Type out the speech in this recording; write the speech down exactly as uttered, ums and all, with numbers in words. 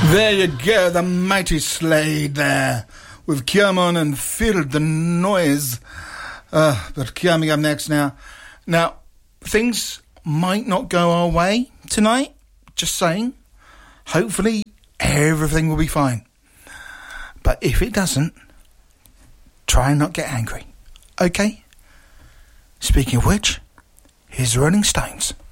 There you go, the mighty Slade there, with Come On and Feel the Noise. Uh, but coming up next now. Now, things might not go our way tonight, just saying. Hopefully, everything will be fine. But if it doesn't, try and not get angry, okay? Speaking of which, here's the Rolling Stones.